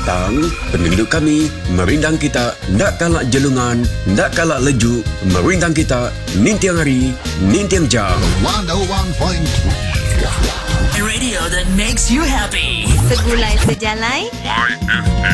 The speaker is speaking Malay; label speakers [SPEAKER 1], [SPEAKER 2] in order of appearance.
[SPEAKER 1] petang, penduduk kami merindang kita, nak kalak jelungan, nak kalak lejuk, merindang kita, nintiang hari, nintiang jam.
[SPEAKER 2] 101.3
[SPEAKER 3] Radio that makes you happy.
[SPEAKER 4] Segulai sejalai.
[SPEAKER 2] My FM.